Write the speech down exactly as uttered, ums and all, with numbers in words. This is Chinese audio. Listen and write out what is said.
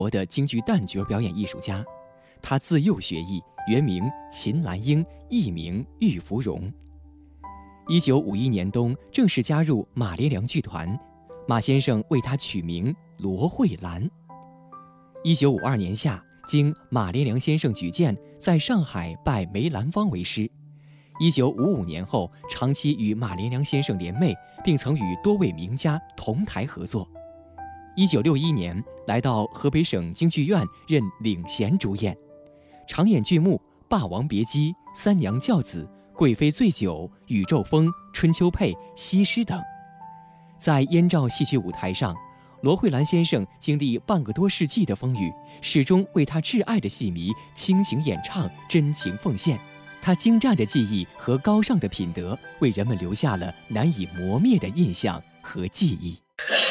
国的京剧旦角表演艺术家。他自幼学艺，原名秦兰英，艺名玉芙蓉。一九五一年冬，正式加入马连良剧团，马先生为他取名罗慧兰。一九五二年夏，经马连良先生举荐，在上海拜梅兰芳为师。一九五五年后，长期与马连良先生联袂，并曾与多位名家同台合作。一九六一年，来到河北省京剧院任领衔主演，常演剧目《霸王别姬》《三娘教子》《贵妃醉酒》《宇宙风》《春秋配》《西施》等。在燕赵戏曲舞台上，罗慧兰先生经历半个多世纪的风雨，始终为他挚爱的戏迷倾情演唱，真情奉献。他精湛的技艺和高尚的品德，为人们留下了难以磨灭的印象和记忆。